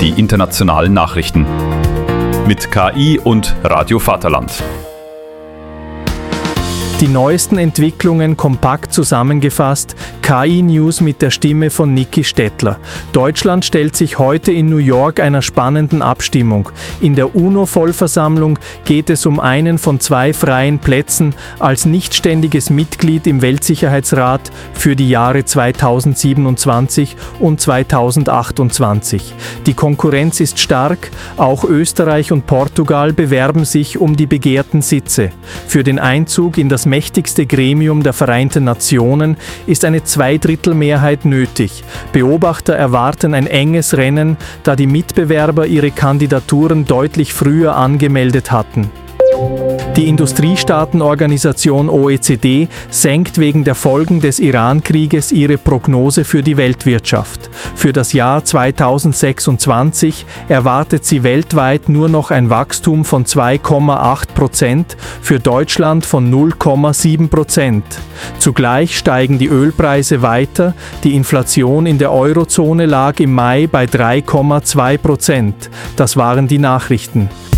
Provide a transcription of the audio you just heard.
die internationalen Nachrichten. Mit KI und Radio Vaterland. Die neuesten Entwicklungen kompakt zusammengefasst, KI-News mit der Stimme von Niki Stettler. Deutschland stellt sich heute in New York einer spannenden Abstimmung. In der UNO-Vollversammlung geht es um einen von 2 freien Plätzen als nichtständiges Mitglied im Weltsicherheitsrat für die Jahre 2027 und 2028. Die Konkurrenz ist stark, auch Österreich und Portugal bewerben sich um die begehrten Sitze. Für den Einzug in das mächtigste Gremium der Vereinten Nationen ist eine Zweidrittelmehrheit nötig. Beobachter erwarten ein enges Rennen, da die Mitbewerber ihre Kandidaturen deutlich früher angemeldet hatten. Die Industriestaatenorganisation OECD senkt wegen der Folgen des Iran-Krieges ihre Prognose für die Weltwirtschaft. Für das Jahr 2026 erwartet sie weltweit nur noch ein Wachstum von 2,8%, für Deutschland von 0,7%. Zugleich steigen die Ölpreise weiter, die Inflation in der Eurozone lag im Mai bei 3,2%. Das waren die Nachrichten.